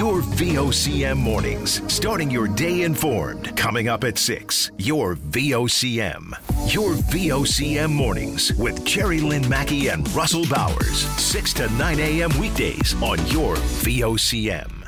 Your VOCM mornings, starting your day informed. Coming up at 6, your VOCM. Your VOCM mornings with Jerry Lynn Mackey and Russell Bowers. 6 to 9 a.m. weekdays on your VOCM.